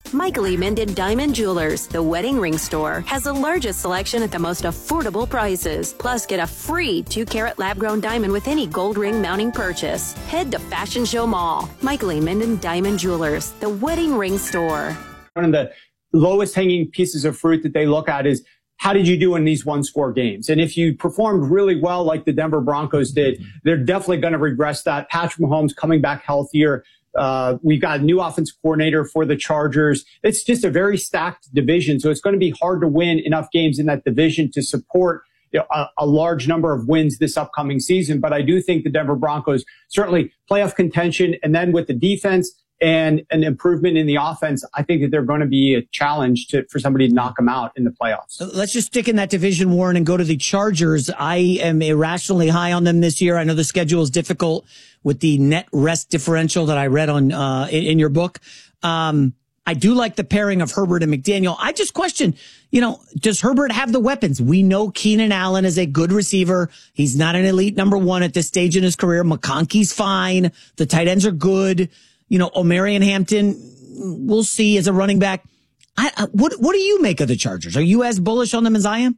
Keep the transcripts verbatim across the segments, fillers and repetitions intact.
Michael E. Minden Diamond Jewelers, the wedding ring store, has the largest selection at the most affordable prices. Plus, get a free two-carat lab-grown diamond with any gold ring mounting purchase. Head to Fashion Show Mall. Michael E. Minden Diamond Jewelers, the wedding ring store. One of the lowest hanging pieces of fruit that they look at is, how did you do in these one-score games? And if you performed really well like the Denver Broncos did, they're definitely going to regress that. Patrick Mahomes coming back healthier. Uh, we've got a new offensive coordinator for the Chargers. It's just a very stacked division, so it's going to be hard to win enough games in that division to support, you know, a, a large number of wins this upcoming season. But I do think the Denver Broncos certainly playoff contention, and then with the defense and an improvement in the offense, I think that they're going to be a challenge to, for somebody to knock them out in the playoffs. Let's just stick in that division, Warren, and go to the Chargers. I am irrationally high on them this year. I know the schedule is difficult with the net rest differential that I read on uh, in, in your book. Um, I do like the pairing of Herbert and McDaniel. I just question, you know, does Herbert have the weapons? We know Keenan Allen is a good receiver. He's not an elite number one at this stage in his career. McConkey's fine. The tight ends are good. You know, Omarion Hampton, we'll see as a running back. I, I, what what do you make of the Chargers? Are you as bullish on them as I am?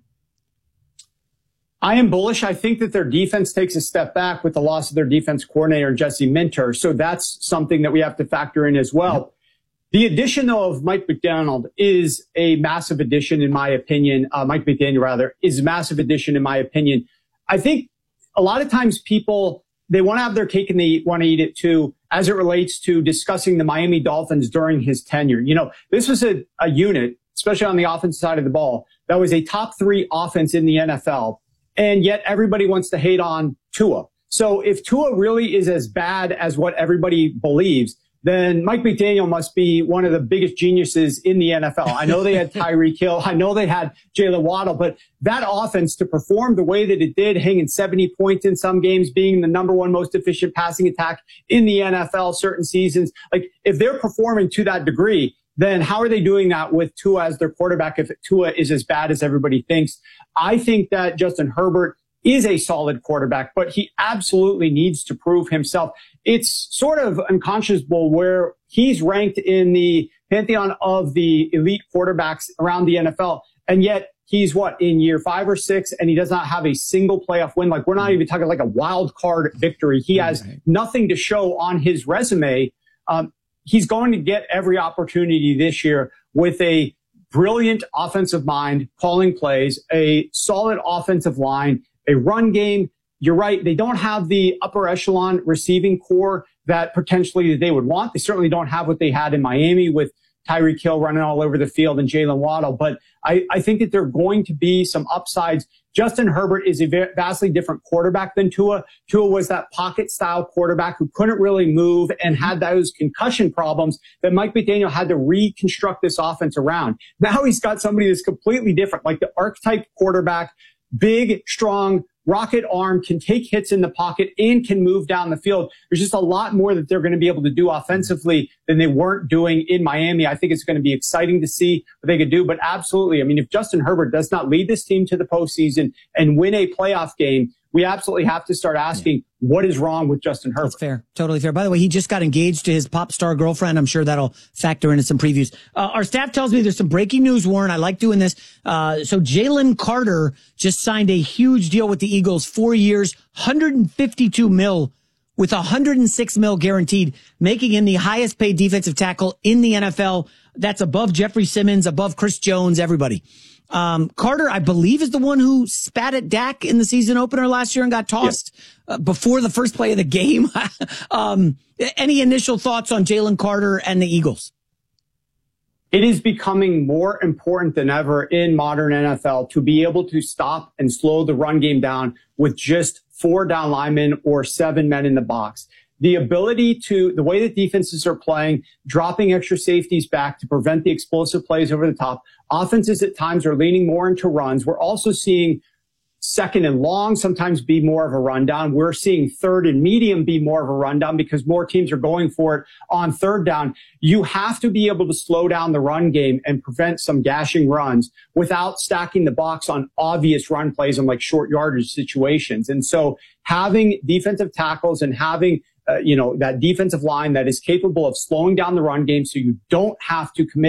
I am bullish. I think that their defense takes a step back with the loss of their defense coordinator, Jesse Minter. So that's something that we have to factor in as well. Yep. The addition, though, of Mike McDonald is a massive addition, in my opinion. Uh, Mike McDaniel, rather, is a massive addition, in my opinion. I think a lot of times people, they want to have their cake and they want to eat it too, as it relates to discussing the Miami Dolphins during his tenure. You know, this was a, a unit, especially on the offensive side of the ball, that was a top three offense in the N F L. And yet everybody wants to hate on Tua. So if Tua really is as bad as what everybody believes, then Mike McDaniel must be one of the biggest geniuses in the N F L. I know they had Tyreek Hill. I know they had Jaylen Waddle, but that offense to perform the way that it did, hanging seventy points in some games, being the number one most efficient passing attack in the N F L certain seasons, like if they're performing to that degree, then how are they doing that with Tua as their quarterback if Tua is as bad as everybody thinks? I think that Justin Herbert is a solid quarterback, but he absolutely needs to prove himself. It's sort of unconscionable where he's ranked in the pantheon of the elite quarterbacks around the N F L, and yet he's what, in year five or six, and he does not have a single playoff win. Like, we're not even talking like a wild card victory. He has nothing to show on his resume. Um, he's going to get every opportunity this year with a brilliant offensive mind calling plays, a solid offensive line, a run game. You're right. They don't have the upper echelon receiving core that potentially they would want. They certainly don't have what they had in Miami with Tyreek Hill running all over the field and Jaylen Waddle. But I, I think that there are going to be some upsides. Justin Herbert is a vastly different quarterback than Tua. Tua was that pocket style quarterback who couldn't really move and had those concussion problems that Mike McDaniel had to reconstruct this offense around. Now he's got somebody that's completely different, like the archetype quarterback, big, strong, rocket arm, can take hits in the pocket and can move down the field. There's just a lot more that they're going to be able to do offensively than they weren't doing in Miami. I think it's going to be exciting to see what they could do. But absolutely, I mean, if Justin Herbert does not lead this team to the postseason and win a playoff game, we absolutely have to start asking, yeah, what is wrong with Justin Herbert? That's fair. Totally fair. By the way, he just got engaged to his pop star girlfriend. I'm sure that'll factor into some previews. Uh, our staff tells me there's some breaking news, Warren. I like doing this. Uh, so Jalen Carter just signed a huge deal with the Eagles, four years, one hundred fifty-two mil with one hundred six mil guaranteed, making him the highest paid defensive tackle in the N F L. That's above Jeffrey Simmons, above Chris Jones, everybody. Um, Carter, I believe, is the one who spat at Dak in the season opener last year and got tossed yeah. uh, before the first play of the game. um, any initial thoughts on Jalen Carter and the Eagles? It is becoming more important than ever in modern N F L to be able to stop and slow the run game down with just four down linemen or seven men in the box. The ability to, the way that defenses are playing, dropping extra safeties back to prevent the explosive plays over the top. Offenses at times are leaning more into runs. We're also seeing second and long sometimes be more of a rundown. We're seeing third and medium be more of a rundown because more teams are going for it on third down. You have to be able to slow down the run game and prevent some gashing runs without stacking the box on obvious run plays and like short yardage situations. And so having defensive tackles and having Uh, you know, that defensive line that is capable of slowing down the run game so you don't have to commit